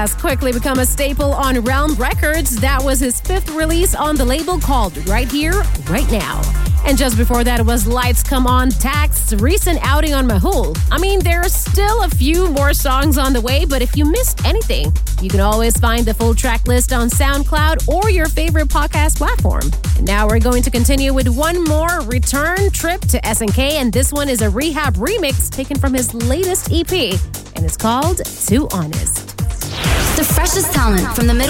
has quickly become a staple on Realm Records. That was his fifth release on the label called Right Here, Right Now. And just before that, it was Lights Come On, Tax's recent outing on Mahul. I mean, there are still a few more songs on the way, but if you missed anything, you can always find the full track list on SoundCloud or your favorite podcast platform. And now we're going to continue with one more return trip to SNK, and this one is a Rehab remix taken from his latest EP, and it's called Too Honest. The freshest talent from the middle